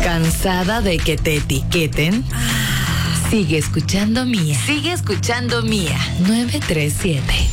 ¿Cansada de que te etiqueten? Sigue escuchando Mía. Sigue escuchando Mía. 937.